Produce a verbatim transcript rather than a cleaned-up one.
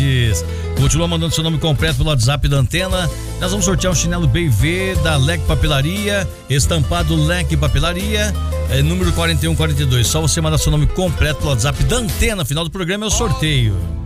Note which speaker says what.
Speaker 1: Cidades. Continua mandando seu nome completo pelo WhatsApp da Antena. Nós vamos sortear um chinelo B V da Leque Papelaria, estampado Leque Papelaria, é, número quarenta e um quarenta e dois. Só você mandar seu nome completo pelo WhatsApp da Antena. Final do programa é o sorteio.